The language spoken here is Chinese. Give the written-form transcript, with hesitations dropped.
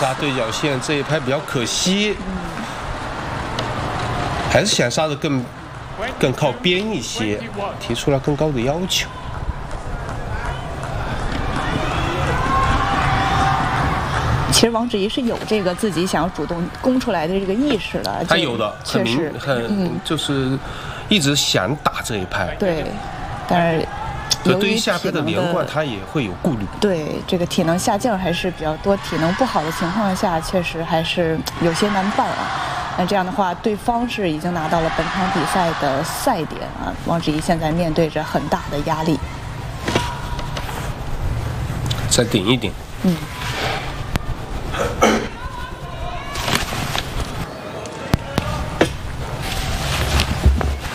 杀对角线这一拍比较可惜，还是想杀的更靠边一些，提出了更高的要求。 其实王芷怡是有这个自己想要主动攻出来的这个意识的， 他有的， 确实就是一直想打这一拍。 对，但是对于下拍的连贯，他也会有顾虑。 对，这个体能下降还是比较多，体能不好的情况下，确实还是有些难办啊。那这样的话，对方是已经拿到了本场比赛的赛点啊，王芷怡现在面对着很大的压力。 再顶一顶。